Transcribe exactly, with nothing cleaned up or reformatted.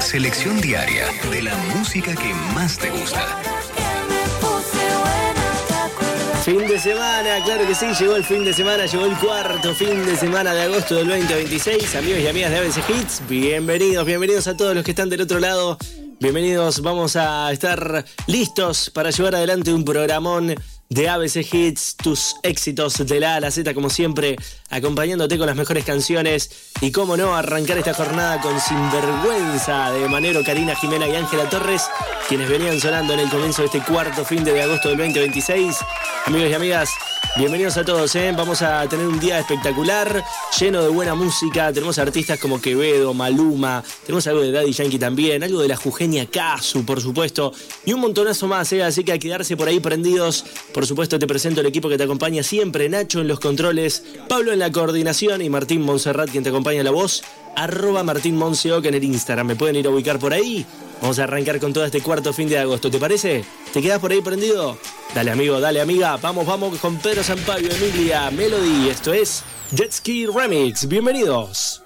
selección diaria de la música que más te gusta. Fin de semana, claro que sí, llegó el fin de semana, llegó el cuarto fin de semana de agosto del veinte veintiséis. Amigos y amigas de A B C Hits, bienvenidos, bienvenidos a todos los que están del otro lado. Bienvenidos, vamos a estar listos para llevar adelante un programón de A B C Hits, tus éxitos de la A a la Z, como siempre, acompañándote con las mejores canciones. Y cómo no, arrancar esta jornada con Sinvergüenza de Manero, Karina, Jimena y Ángela Torres, quienes venían sonando en el comienzo de este cuarto fin de agosto del veinte veintiséis. Amigos y amigas, bienvenidos a todos, ¿eh? Vamos a tener un día espectacular, lleno de buena música. Tenemos artistas como Quevedo, Maluma, tenemos algo de Daddy Yankee también, algo de la jujeña Casu, por supuesto, y un montonazo más, ¿eh? Así que a quedarse por ahí prendidos. Por supuesto, te presento el equipo que te acompaña siempre: Nacho en los controles, Pablo en la coordinación y Martín Montserrat, quien te acompaña en la voz. Arroba Martín Monseoc en el Instagram, me pueden ir a ubicar por ahí. Vamos a arrancar con todo este cuarto fin de agosto, ¿te parece? ¿Te quedas por ahí prendido? Dale amigo, dale amiga, vamos, vamos con Pedro Sampaio, Emilia, Melody. Esto es Jet Ski Remix, bienvenidos.